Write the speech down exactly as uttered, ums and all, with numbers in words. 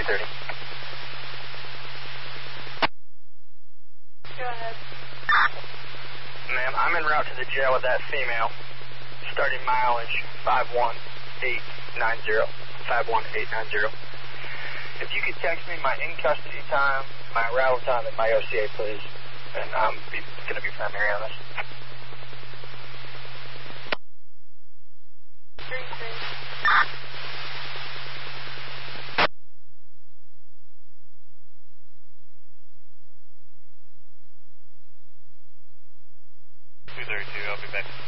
thirty. Go ahead. Ma'am, I'm en route to the jail with that female. Starting mileage five one eight nine zero. five one eight nine zero. If you could text me my in-custody time, my arrival time, and my O C A, please. And I'm going to be primary on this. Three, three. two thirty-two, I'll be back.